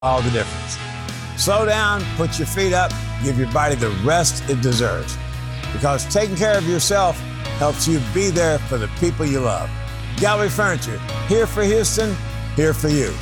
all the difference. Slow down, put your feet up, give your body the rest it deserves. Because taking care of yourself helps you be there for the people you love. Gallery Furniture, here for Houston, here for you.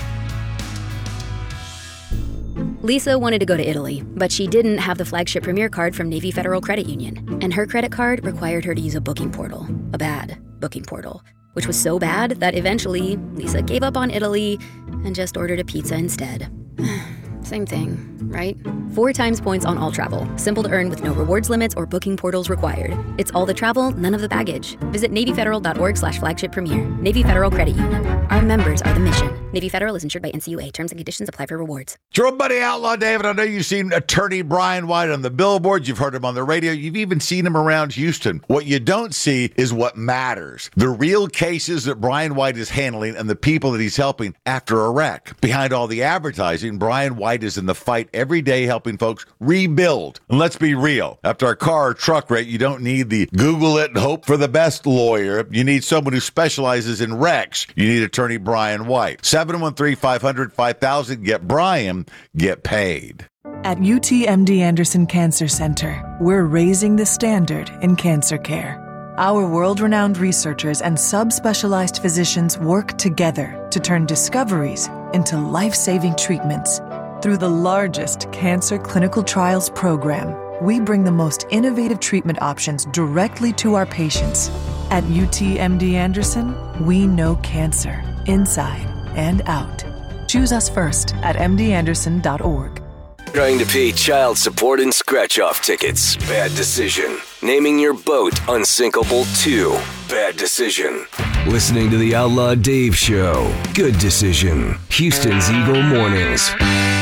Lisa wanted to go to Italy, but she didn't have the flagship Premier card from Navy Federal Credit Union. And her credit card required her to use a booking portal, a bad booking portal, which was so bad that eventually Lisa gave up on Italy and just ordered a pizza instead. Same thing, right? 4 times points on all travel. Simple to earn with no rewards limits or booking portals required. It's all the travel, none of the baggage. Visit NavyFederal.org/flagship premier. Navy Federal Credit Union. Our members are the mission. Navy Federal is insured by NCUA. Terms and conditions apply for rewards. Your buddy Outlaw David, I know you've seen attorney Brian White on the billboards. You've heard him on the radio. You've even seen him around Houston. What you don't see is what matters. The real cases that Brian White is handling and the people that he's helping after a wreck. Behind all the advertising, Brian White is in the fight every day helping folks rebuild. And let's be real. After a car or truck wreck, you don't need the Google it and hope for the best lawyer. You need someone who specializes in wrecks. You need attorney Brian White. 713-500-5000. Get Brian, get paid. At UTMD Anderson Cancer Center, we're raising the standard in cancer care. Our world-renowned researchers and subspecialized physicians work together to turn discoveries into life-saving treatments. Through the largest cancer clinical trials program, we bring the most innovative treatment options directly to our patients. At UTMD Anderson, we know cancer inside and out. Choose us first at mdanderson.org. Trying to pay child support and scratch-off tickets. Bad decision. Naming your boat unsinkable 2. Bad decision. Listening to the Outlaw Dave Show. Good decision. Houston's Eagle Mornings.